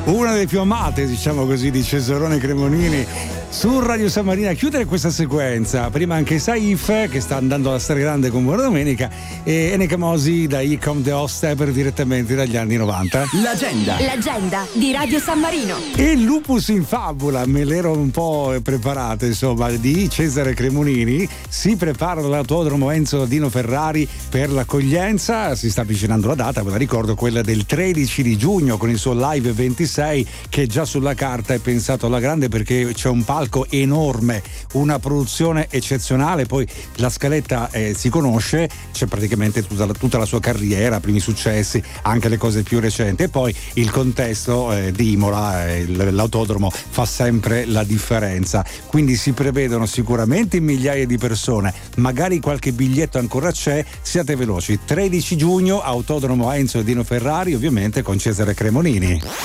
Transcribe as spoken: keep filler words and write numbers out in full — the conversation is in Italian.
una delle più amate, diciamo così, di Cesarone Cremonini su Radio San Marino. A chiudere questa sequenza, prima anche Saif, che sta andando alla stragrande con Buona Domenica, e Eneka Mosi da Here Come the Hostep direttamente dagli anni novanta. L'agenda. L'agenda di Radio San Marino. E Lupus in Fabula, me l'ero un po' preparato, insomma, di Cesare Cremonini. Si prepara l'autodromo Enzo Dino Ferrari per l'accoglienza, si sta avvicinando la data, ve la ricordo, quella del tredici di giugno con il suo live ventisei, che già sulla carta è pensato alla grande perché c'è un palco enorme, una produzione eccezionale, poi la scaletta eh, si conosce, c'è praticamente tutta la, tutta la sua carriera, primi successi, anche le cose più recenti, e poi il contesto eh, di Imola, eh, l'autodromo fa sempre la differenza, quindi si prevedono sicuramente migliaia di persone, magari qualche biglietto ancora c'è, siate veloci. Tredici giugno, autodromo Enzo Dino Ferrari, ovviamente con Cesare Cremonini.